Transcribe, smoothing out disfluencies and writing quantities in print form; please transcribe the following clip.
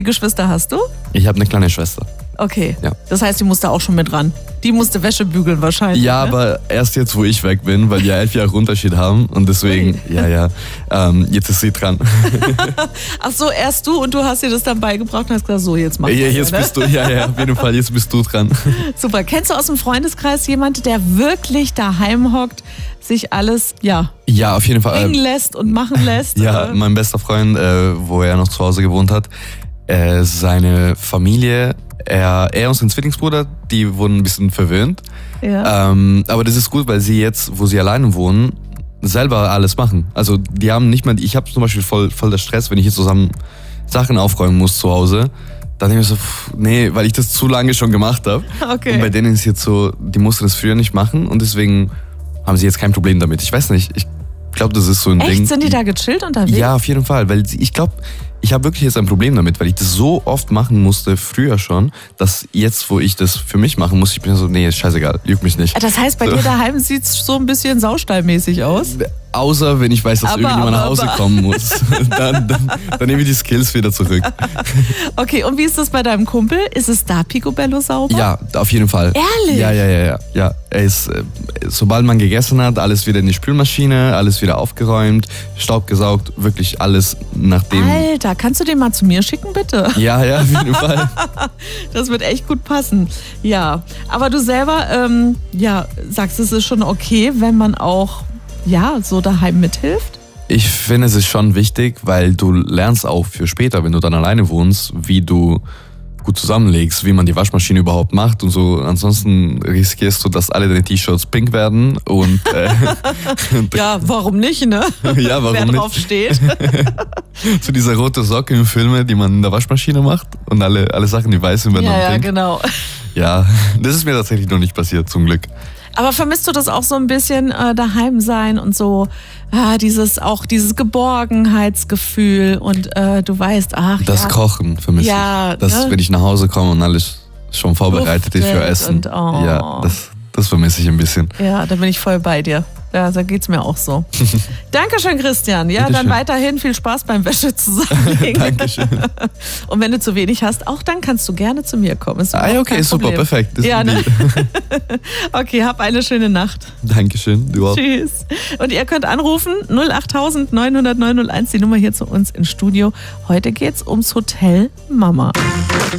Geschwister hast du? Ich habe eine kleine Schwester. Okay. Ja. Das heißt, die musste auch schon mit ran. Die musste Wäsche bügeln wahrscheinlich. Ja, ne? aber erst jetzt, wo ich weg bin, weil wir 11 Jahre Unterschied haben und deswegen, jetzt ist sie dran. Ach so, erst du und du hast dir das dann beigebracht und hast gesagt, so, jetzt mach ich. Jetzt bist du, auf jeden Fall, jetzt bist du dran. Super. Kennst du aus dem Freundeskreis jemanden, der wirklich daheim hockt, sich alles, Ja, auf jeden Fall. bringen lässt und machen lässt? Ja, oder? mein bester Freund, wo er noch zu Hause gewohnt hat, seine Familie, er und sein Zwillingsbruder, die wurden ein bisschen verwöhnt. Ja. Aber das ist gut, weil sie jetzt, wo sie alleine wohnen, selber alles machen. Also die haben nicht mal, ich habe zum Beispiel voll der Stress, wenn ich hier zusammen Sachen aufräumen muss zu Hause. Dann denke ich so, nee, weil ich das zu lange schon gemacht habe. Okay. Und bei denen ist jetzt so, die mussten das früher nicht machen und deswegen haben sie jetzt kein Problem damit. Ich weiß nicht, ich glaube, das ist so ein Ding. Echt? Sind die da gechillt unterwegs? Ja, auf jeden Fall, weil ich glaube, ich habe wirklich jetzt ein Problem damit, weil ich das so oft machen musste, früher schon, dass jetzt, wo ich das für mich machen muss, ich bin so, nee, ist scheißegal, juckt mich nicht. Das heißt, bei dir daheim sieht es so ein bisschen saustallmäßig aus? Außer wenn ich weiß, dass irgendjemand nach Hause kommen muss. Dann nehme ich die Skills wieder zurück. Okay, und wie ist das bei deinem Kumpel? Ist es da picobello sauber? Ja, auf jeden Fall. Ehrlich? Ja. Er ist, sobald man gegessen hat, alles wieder in die Spülmaschine, alles wieder aufgeräumt, Staub gesaugt, wirklich alles nach dem... Alter, kannst du den mal zu mir schicken, bitte? Ja, auf jeden Fall. Das wird echt gut passen. Ja, aber du selber, sagst, es ist schon okay, wenn man auch, so daheim mithilft? Ich finde, es ist schon wichtig, weil du lernst auch für später, wenn du dann alleine wohnst, wie du gut zusammenlegst, wie man die Waschmaschine überhaupt macht und so. Ansonsten riskierst du, dass alle deine T-Shirts pink werden und... Ja, warum nicht, ne? Ja, warum Wer nicht? drauf steht. So diese rote Socke im Filme, die man in der Waschmaschine macht und alle Sachen, die weiß sind, werden dann pink. Genau. Ja, das ist mir tatsächlich noch nicht passiert, zum Glück. Aber vermisst du das auch so ein bisschen daheim sein und so dieses Geborgenheitsgefühl und du weißt, das Kochen vermisse ich. Das, wenn ich nach Hause komme und alles schon vorbereitet ist für Essen. Und, Ja, das vermisse ich ein bisschen. Ja, da bin ich voll bei dir. Ja, da geht's mir auch so. Dankeschön, Christian. Ja, Bitteschön. dann weiterhin viel Spaß beim Wäsche zusammenlegen. Dankeschön. Und wenn du zu wenig hast, auch dann kannst du gerne zu mir kommen. Ist überhaupt Okay, kein super, Problem. perfekt. Das ist Ja, ein ne? Deal. Okay, hab eine schöne Nacht. Dankeschön, du auch. Tschüss. Und ihr könnt anrufen 08000 900 901, die Nummer hier zu uns ins Studio. Heute geht's ums Hotel Mama.